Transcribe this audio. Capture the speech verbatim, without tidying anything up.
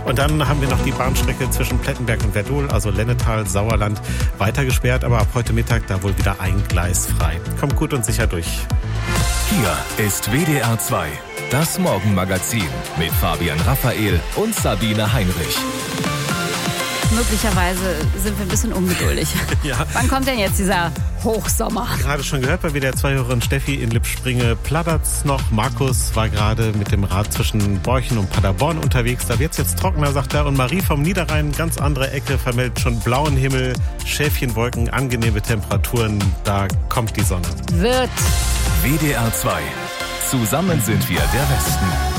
Und dann haben wir noch die Bahnstrecke zwischen Plettenberg und Werdohl, also Lennetal, Sauerland, weiter gesperrt, aber ab heute Mittag da wohl wieder ein Gleis frei. Kommt gut und sicher durch. Hier ist W D R zwei, das Morgenmagazin mit Fabian Raphael und Sabine Heinrich. Möglicherweise sind wir ein bisschen ungeduldig. Ja. Wann kommt denn jetzt dieser Hochsommer? Gerade schon gehört bei W D R zwei-Hörerin Steffi in Lippspringe plattert's noch. Markus war gerade mit dem Rad zwischen Borchen und Paderborn unterwegs. Da wird's jetzt trockener, sagt er. Und Marie vom Niederrhein, ganz andere Ecke, vermeldet schon blauen Himmel, Schäfchenwolken, angenehme Temperaturen. Da kommt die Sonne. Wird. W D R zwei. Zusammen sind wir der Westen.